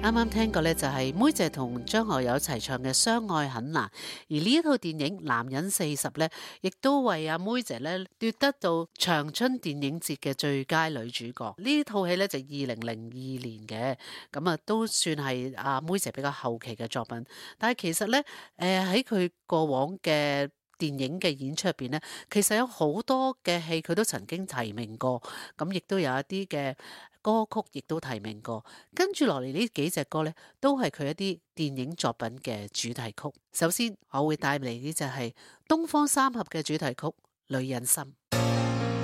啱啱聽過呢，就係妹姐同張學友齊唱嘅《相愛很難》，而呢一套電影《男人40》呢，亦都為阿妹姐呢奪得到長春電影節嘅最佳女主角。呢套戲呢，就2002年嘅，咁啊都算係阿妹姐比較後期嘅作品。但係其實呢，喺佢過往嘅電影嘅演出入邊呢，其實有好多嘅戲佢都曾經提名過，咁亦都有一啲嘅歌曲亦都提名過。跟住落嚟呢幾隻歌呢，都係佢一啲電影作品嘅主題曲。首先我會帶嚟呢就係東方三俠嘅主題曲《女人心》。